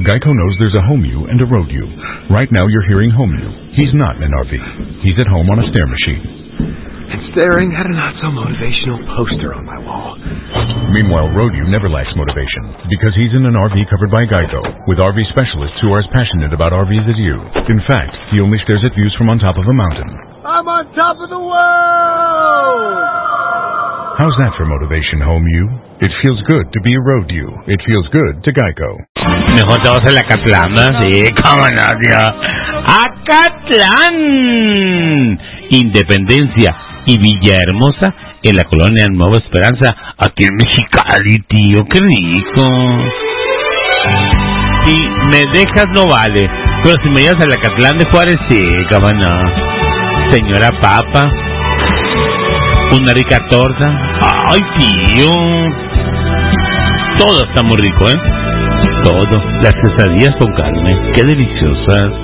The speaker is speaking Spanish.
Geico knows there's a home you and a road you. Right now you're hearing home you. He's not in an RV. He's at home on a stair machine. And staring at a not-so-motivational poster on my wall. Meanwhile, road you never lacks motivation because he's in an RV covered by Geico with RV specialists who are as passionate about RVs as you. In fact, he only stares at views from on top of a mountain. I'm on top of the world! How's that for motivation, home you? It feels good to be a road you. It feels good to Geico. Mejor te vas a la Acatlán, ¿no? Sí, cómo no, tío. ¡Acatlán! Independencia y Villahermosa en la colonia Nueva Esperanza, aquí en Mexicali, tío. ¡Qué rico! Si me dejas no vale, pero si me llevas a la Acatlán de Juárez, sí, cómo no. Señora Papa, una rica torta. ¡Ay, tío! Todo está muy rico, ¿eh? Todo. Las quesadillas con carne, qué deliciosas.